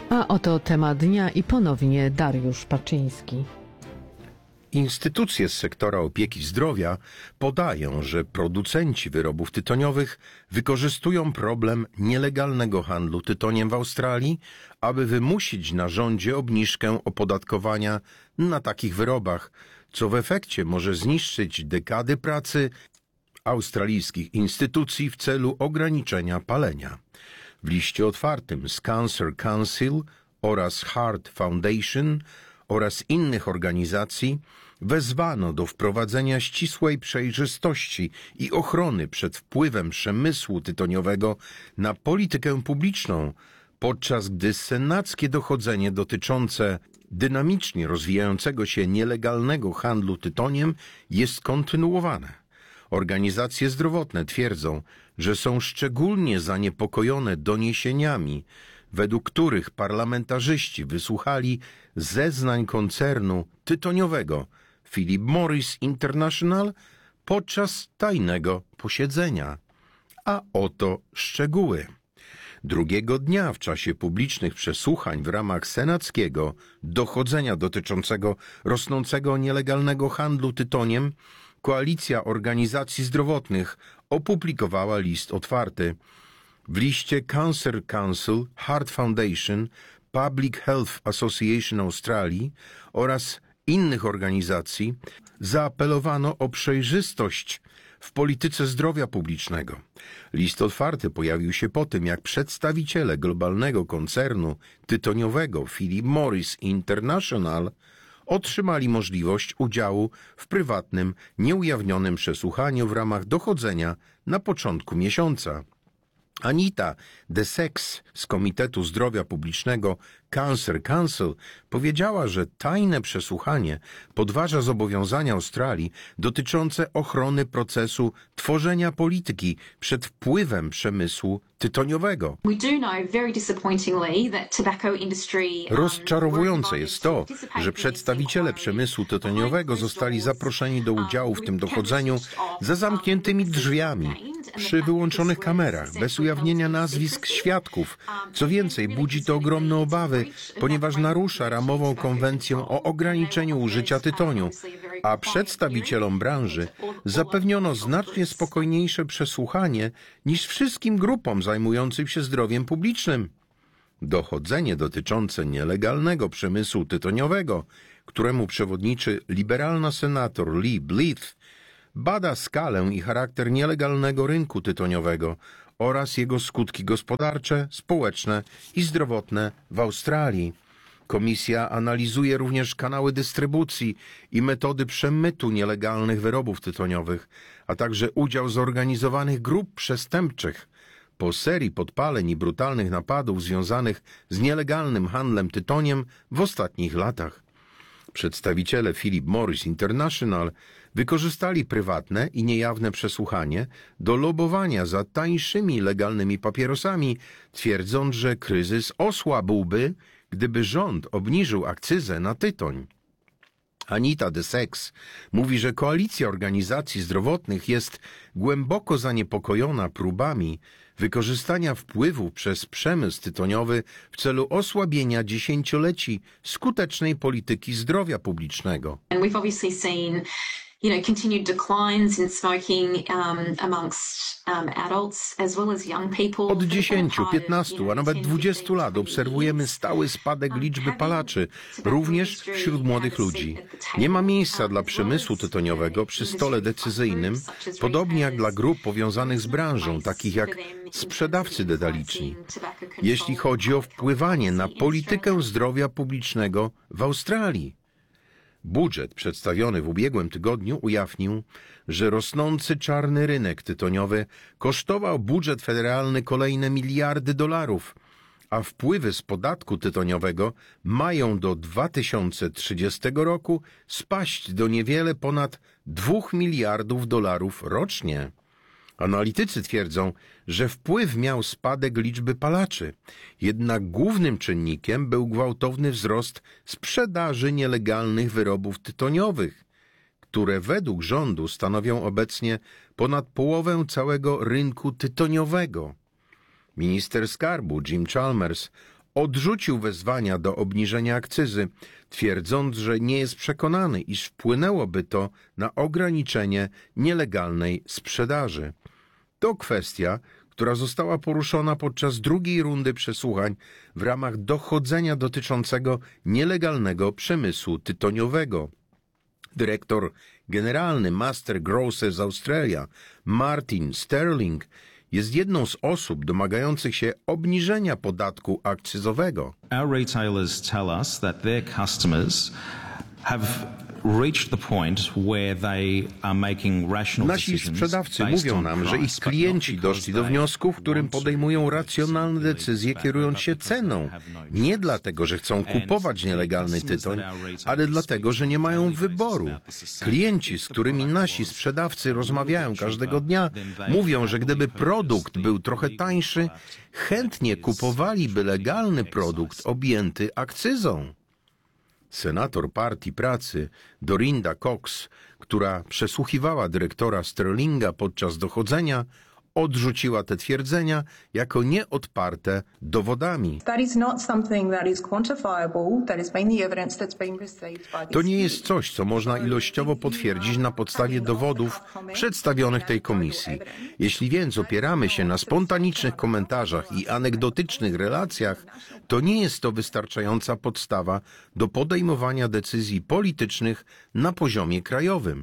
A oto temat dnia i ponownie Dariusz Paczyński. Instytucje z sektora opieki zdrowia podają, że producenci wyrobów tytoniowych wykorzystują problem nielegalnego handlu tytoniem w Australii, aby wymusić na rządzie obniżkę opodatkowania na takich wyrobach, co w efekcie może zniszczyć dekady pracy australijskich instytucji w celu ograniczenia palenia. W liście otwartym z Cancer Council oraz Heart Foundation oraz innych organizacji wezwano do wprowadzenia ścisłej przejrzystości i ochrony przed wpływem przemysłu tytoniowego na politykę publiczną, podczas gdy senackie dochodzenie dotyczące dynamicznie rozwijającego się nielegalnego handlu tytoniem jest kontynuowane. Organizacje zdrowotne twierdzą, że są szczególnie zaniepokojone doniesieniami, według których parlamentarzyści wysłuchali zeznań koncernu tytoniowego Philip Morris International podczas tajnego posiedzenia. A oto szczegóły. Drugiego dnia w czasie publicznych przesłuchań w ramach senackiego dochodzenia dotyczącego rosnącego nielegalnego handlu tytoniem Koalicja Organizacji Zdrowotnych opublikowała list otwarty. W liście Cancer Council, Heart Foundation, Public Health Association Australii oraz innych organizacji zaapelowano o przejrzystość w polityce zdrowia publicznego. List otwarty pojawił się po tym, jak przedstawiciele globalnego koncernu tytoniowego Philip Morris International otrzymali możliwość udziału w prywatnym, nieujawnionym przesłuchaniu w ramach dochodzenia na początku miesiąca. Anita DeSex z Komitetu Zdrowia Publicznego Cancer Council powiedziała, że tajne przesłuchanie podważa zobowiązania Australii dotyczące ochrony procesu tworzenia polityki przed wpływem przemysłu tytoniowego. Rozczarowujące jest to, że przedstawiciele przemysłu tytoniowego zostali zaproszeni do udziału w tym dochodzeniu za zamkniętymi drzwiami, przy wyłączonych kamerach, bez ujawnienia nazwisk świadków. Co więcej, budzi to ogromne obawy, ponieważ narusza ramową konwencję o ograniczeniu użycia tytoniu, a przedstawicielom branży zapewniono znacznie spokojniejsze przesłuchanie niż wszystkim grupom zajmującym się zdrowiem publicznym. Dochodzenie dotyczące nielegalnego przemysłu tytoniowego, któremu przewodniczy liberalna senator Lee Blyth, bada skalę i charakter nielegalnego rynku tytoniowego oraz jego skutki gospodarcze, społeczne i zdrowotne w Australii. Komisja analizuje również kanały dystrybucji i metody przemytu nielegalnych wyrobów tytoniowych, a także udział zorganizowanych grup przestępczych. Po serii podpaleń i brutalnych napadów związanych z nielegalnym handlem tytoniem w ostatnich latach. Przedstawiciele Philip Morris International wykorzystali prywatne i niejawne przesłuchanie do lobowania za tańszymi legalnymi papierosami, twierdząc, że kryzys osłabłby, gdyby rząd obniżył akcyzę na tytoń. Anita DeSex mówi, że koalicja organizacji zdrowotnych jest głęboko zaniepokojona próbami wykorzystania wpływu przez przemysł tytoniowy w celu osłabienia dziesięcioleci skutecznej polityki zdrowia publicznego. Continued declines in smoking amongst adults as well as young people. Od 10, 15, a nawet 20 lat obserwujemy stały spadek liczby palaczy, również wśród młodych ludzi. Nie ma miejsca dla przemysłu tytoniowego przy stole decyzyjnym, podobnie jak dla grup powiązanych z branżą, takich jak sprzedawcy detaliczni, jeśli chodzi o wpływanie na politykę zdrowia publicznego w Australii. Budżet przedstawiony w ubiegłym tygodniu ujawnił, że rosnący czarny rynek tytoniowy kosztował budżet federalny kolejne miliardy dolarów, a wpływy z podatku tytoniowego mają do 2030 roku spaść do niewiele ponad 2 miliardów dolarów rocznie. Analitycy twierdzą, że wpływ miał spadek liczby palaczy, jednak głównym czynnikiem był gwałtowny wzrost sprzedaży nielegalnych wyrobów tytoniowych, które według rządu stanowią obecnie ponad połowę całego rynku tytoniowego. Minister skarbu Jim Chalmers odrzucił wezwania do obniżenia akcyzy, twierdząc, że nie jest przekonany, iż wpłynęłoby to na ograniczenie nielegalnej sprzedaży. To kwestia, która została poruszona podczas drugiej rundy przesłuchań w ramach dochodzenia dotyczącego nielegalnego przemysłu tytoniowego. Dyrektor generalny Master Grocers Australia, Martin Sterling, jest jedną z osób domagających się obniżenia podatku akcyzowego. Our retailers tell us that their customers have reached the point where they are making rational Nasi decisions. sprzedawcy mówią nam, że ich klienci doszli do wniosku, w którym podejmują racjonalne decyzje, kierując się ceną. Nie dlatego, że chcą kupować nielegalny tytoń, ale dlatego, że nie mają wyboru. Klienci, z którymi nasi sprzedawcy rozmawiają każdego dnia, mówią, że gdyby produkt był trochę tańszy, chętnie kupowaliby legalny produkt objęty akcyzą. Senator Partii Pracy Dorinda Cox, która przesłuchiwała dyrektora Sterlinga podczas dochodzenia, odrzuciła te twierdzenia jako nieodparte dowodami. To nie jest coś, co można ilościowo potwierdzić na podstawie dowodów przedstawionych tej komisji. Jeśli więc opieramy się na spontanicznych komentarzach i anegdotycznych relacjach, to nie jest to wystarczająca podstawa do podejmowania decyzji politycznych na poziomie krajowym.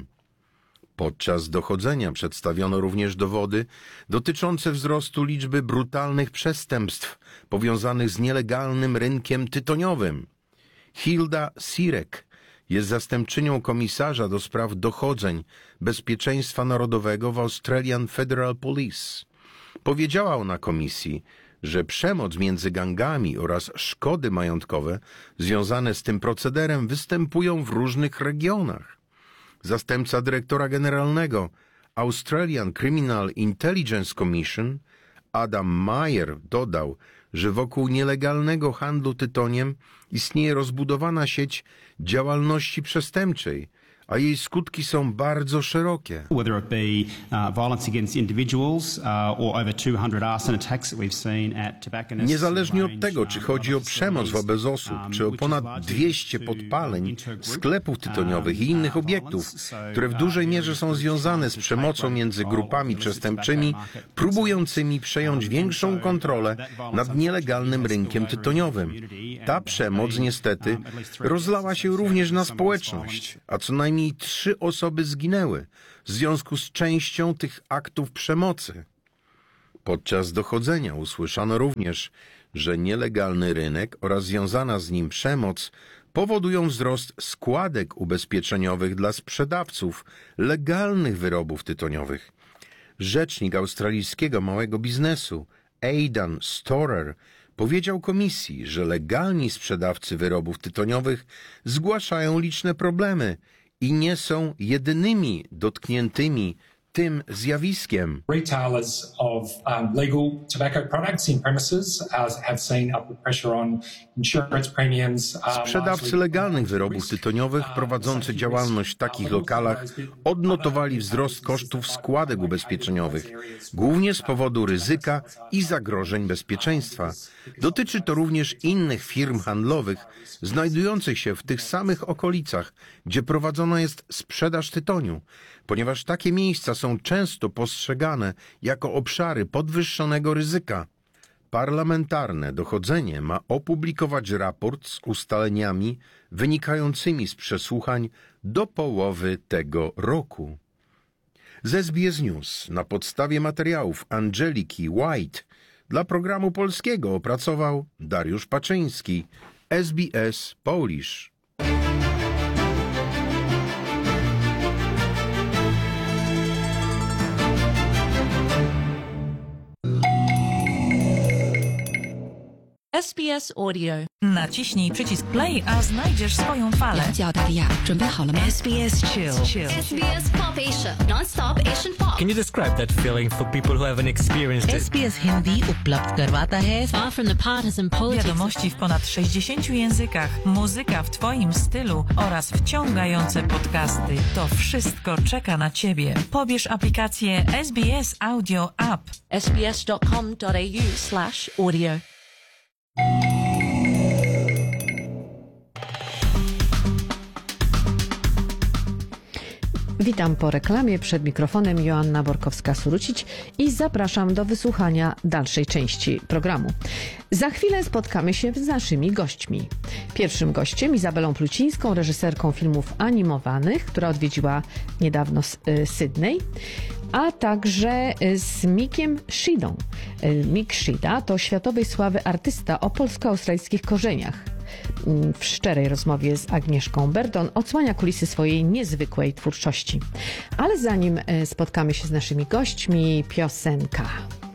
Podczas dochodzenia przedstawiono również dowody dotyczące wzrostu liczby brutalnych przestępstw powiązanych z nielegalnym rynkiem tytoniowym. Hilda Sirek jest zastępczynią komisarza do spraw dochodzeń bezpieczeństwa narodowego w Australian Federal Police. Powiedziała ona komisji, że przemoc między gangami oraz szkody majątkowe związane z tym procederem występują w różnych regionach. Zastępca dyrektora generalnego Australian Criminal Intelligence Commission Adam Mayer dodał, że wokół nielegalnego handlu tytoniem istnieje rozbudowana sieć działalności przestępczej, a jej skutki są bardzo szerokie. Whether it be violence against individuals or over 200 arson attacks that we've seen at tobacconists. Niezależnie od tego, czy chodzi o przemoc wobec osób, czy o ponad 200 podpaleń, sklepów tytoniowych i innych obiektów, które w dużej mierze są związane z przemocą między grupami przestępczymi, próbującymi przejąć większą kontrolę nad nielegalnym rynkiem tytoniowym. Ta przemoc niestety rozlała się również na społeczność, a co najmniej 3 osoby zginęły w związku z częścią tych aktów przemocy. Podczas dochodzenia usłyszano również, że nielegalny rynek oraz związana z nim przemoc powodują wzrost składek ubezpieczeniowych dla sprzedawców legalnych wyrobów tytoniowych. Rzecznik australijskiego małego biznesu Aidan Storer powiedział komisji, że legalni sprzedawcy wyrobów tytoniowych zgłaszają liczne problemy i nie są jedynymi dotkniętymi tym zjawiskiem. Retailers of legal tobacco products in premises have seen upward pressure on insurance premiums. Sprzedawcy legalnych wyrobów tytoniowych prowadzący działalność w takich lokalach odnotowali wzrost kosztów składek ubezpieczeniowych, głównie z powodu ryzyka i zagrożeń bezpieczeństwa. Dotyczy to również innych firm handlowych znajdujących się w tych samych okolicach, gdzie prowadzona jest sprzedaż tytoniu, ponieważ takie miejsca są często postrzegane jako obszary podwyższonego ryzyka. Parlamentarne dochodzenie ma opublikować raport z ustaleniami wynikającymi z przesłuchań do połowy tego roku. Z SBS News na podstawie materiałów Angeliki White dla programu polskiego opracował Dariusz Paczyński, SBS Polish. SBS Audio. Naciśnij przycisk play, a znajdziesz swoją falę. SBS Chill. SBS Pop Asia, non-stop Asian pop. Can you describe that feeling for people who haven't experienced it? SBS Hindi उपलब्ध करवाता है. Far from the partisan politics. Wiadomości w ponad 60 językach, muzyka w twoim stylu oraz wciągające podcasty. To wszystko czeka na ciebie. Pobierz aplikację SBS Audio App. SBS.com.au/audio. Witam po reklamie, przed mikrofonem Joanna Borkowska-Surucić i zapraszam do wysłuchania dalszej części programu. Za chwilę spotkamy się z naszymi gośćmi. Pierwszym gościem Izabelą Plucińską, reżyserką filmów animowanych, która odwiedziła niedawno Sydney, a także z Mickiem Shidą. Mick Shida to światowej sławy artysta o polsko-australijskich korzeniach. W szczerej rozmowie z Agnieszką Berdon odsłania kulisy swojej niezwykłej twórczości. Ale zanim spotkamy się z naszymi gośćmi, piosenka.